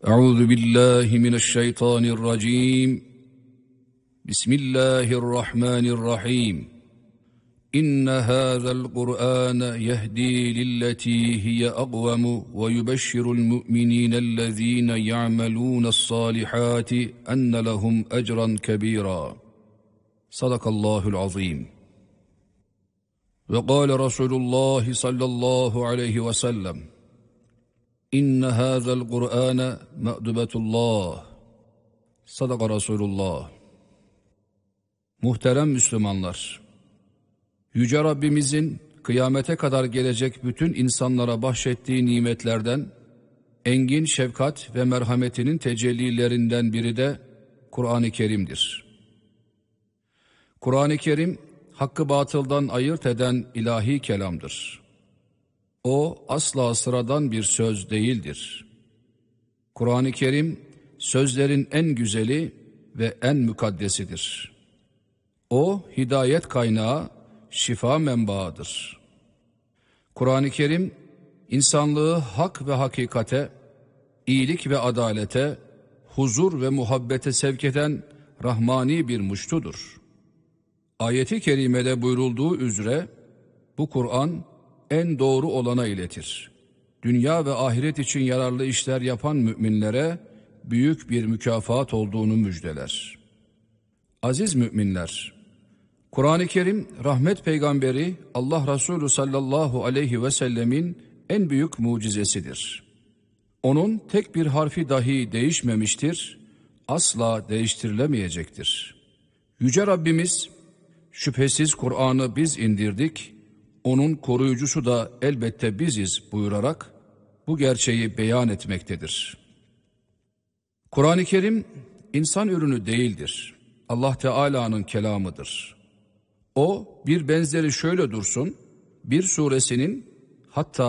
أعوذ بالله من الشيطان الرجيم بسم الله الرحمن الرحيم إن هذا القرآن يهدي للتي هي أقوم ويبشر المؤمنين الذين يعملون الصالحات أن لهم أجرا كبيرا صدق الله العظيم وقال رسول الله صلى الله عليه وسلم İnne hâzel Kur'âne me'dubetullah. Sadaka Resulullah. Muhterem Müslümanlar, Yüce Rabbimizin kıyamete kadar gelecek bütün insanlara bahşettiği nimetlerden, engin şefkat ve merhametinin tecellilerinden biri de Kur'an-ı Kerim'dir. Kur'an-ı Kerim, hakkı batıldan ayırt eden ilahi kelamdır. O asla sıradan bir söz değildir. Kur'an-ı Kerim sözlerin en güzeli ve en mukaddesidir. O hidayet kaynağı, şifa menbaıdır. Kur'an-ı Kerim insanlığı hak ve hakikate, iyilik ve adalete, huzur ve muhabbete sevk eden rahmani bir muştudur. Ayet-i kerimede buyurulduğu üzere bu Kur'an en doğru olana iletir. Dünya ve ahiret için yararlı işler yapan müminlere büyük bir mükafat olduğunu müjdeler. Aziz müminler, Kur'an-ı Kerim rahmet peygamberi Allah Resulü sallallahu aleyhi ve sellemin en büyük mucizesidir. Onun tek bir harfi dahi değişmemiştir, asla değiştirilemeyecektir. Yüce Rabbimiz, şüphesiz Kur'an'ı biz indirdik, onun koruyucusu da elbette biziz buyurarak bu gerçeği beyan etmektedir. Kur'an-ı Kerim insan ürünü değildir. Allah Teala'nın kelamıdır. O bir benzeri şöyle dursun, bir suresinin hatta